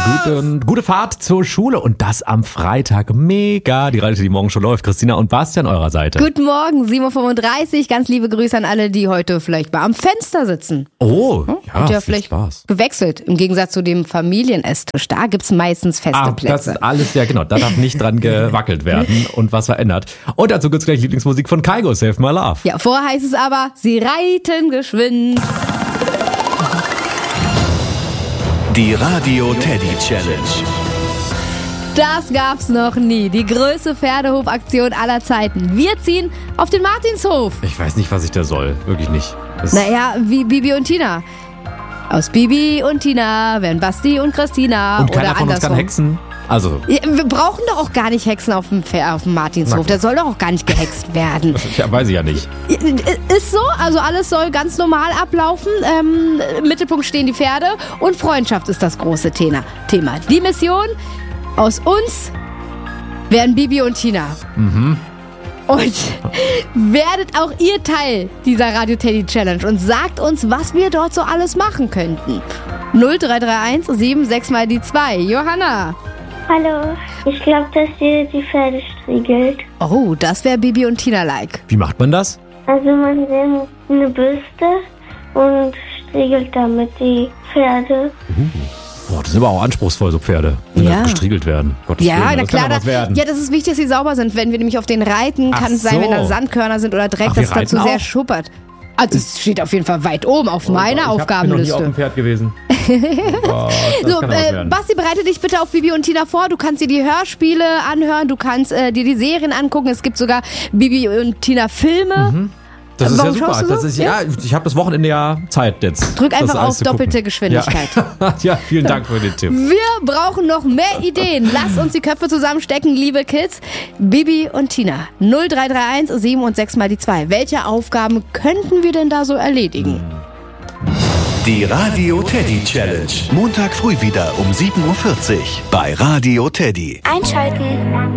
Gute Fahrt zur Schule und das am Freitag. Mega. Die Radio, die morgen schon läuft. Christina und Bastian eurer Seite. Guten Morgen, 7.35 Uhr. Ganz liebe Grüße an alle, die heute vielleicht mal am Fenster sitzen. Oh, Habt ihr vielleicht Spaß. gewechselt. Im Gegensatz zu dem Familienesstisch. Da gibt's meistens feste Plätze. Das ist alles, ja genau. Da darf nicht dran gewackelt werden und was verändert. Und dazu gibt's gleich Lieblingsmusik von Kygo, Save My Love. Ja, vorher heißt es aber, sie reiten geschwind. Die Radio Teddy Challenge. Das gab's noch nie. Die größte Pferdehofaktion aller Zeiten. Wir ziehen auf den Martinshof. Ich weiß nicht, was ich da soll. Wirklich nicht. Naja, wie Bibi und Tina. Aus Bibi und Tina werden Basti und Christina. Und keiner oder von uns kann andersrum. hexen. Also, Ja, wir brauchen doch auch gar nicht Hexen auf dem Martinshof. Der soll doch auch gar nicht gehext werden. ja, weiß ich ja nicht. Ist so, also alles soll ganz normal ablaufen. Im Mittelpunkt stehen die Pferde und Freundschaft ist das große Thema. Die Mission, aus uns werden Bibi und Tina. Und werdet auch ihr Teil dieser Radio Teddy Challenge und sagt uns, was wir dort so alles machen könnten. 0331 76 mal die 2. Johanna. Hallo, ich glaube, dass ihr die Pferde striegelt. Oh, das wäre Bibi und Tina-like. Wie macht man das? Also man nimmt eine Bürste und striegelt damit die Pferde. Boah, das ist aber auch anspruchsvoll, so Pferde. Wenn Ja. das gestriegelt werden. Gottes Ja, Willen, na das klar. kann doch was werden. Ja, das ist wichtig, dass sie sauber sind. Wenn wir nämlich auf den reiten, Ach kann es sein, so. wenn da Sandkörner sind oder Dreck, Ach, wir dass es dazu reiten sehr auch? schuppert. Also es steht auf jeden Fall weit oben auf meiner Ich bin noch nie auf Aufgabenliste. dem Pferd gewesen. Oh Gott, das So, kann doch was werden. Basti, bereite dich bitte auf Bibi und Tina vor. Du kannst dir die Hörspiele anhören, du kannst dir die Serien angucken. Es gibt sogar Bibi und Tina Filme. Das ist ja warum super. schaust du so? Das ist, ja, ich habe das Wochenende ja Zeit jetzt. Drück das einfach alles auf zu gucken. doppelte Geschwindigkeit. Ja, ja, vielen Dank für den Tipp. Wir brauchen noch mehr Ideen. Lasst uns die Köpfe zusammenstecken, liebe Kids. Bibi und Tina. 0331 7 und 6 mal die 2. Welche Aufgaben könnten wir denn da so erledigen? Die Radio Teddy Challenge. Montag früh wieder um 7.40 Uhr bei Radio Teddy. Einschalten.